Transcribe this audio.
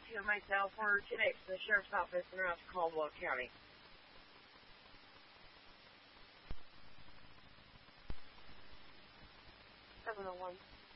to myself or today to the sheriff's office in Rouse Caldwell County. 701.